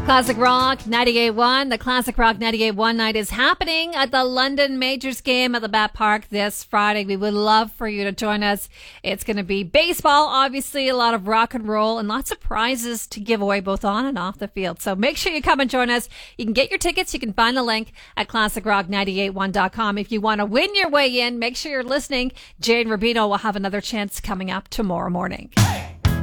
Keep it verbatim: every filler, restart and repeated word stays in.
Classic Rock ninety-eight point one. The Classic Rock ninety-eight point one night is happening at the London Majors game at the Bat Park this Friday. We would love for you to join us. It's going to be baseball, obviously, a lot of rock and roll, and lots of prizes to give away both on and off the field. So make sure you come and join us. You can get your tickets. You can find the link at classic rock ninety-eight point one dot com. If you want to win your way in, make sure you're listening. Jane Rubino will have another chance coming up tomorrow morning. Hey!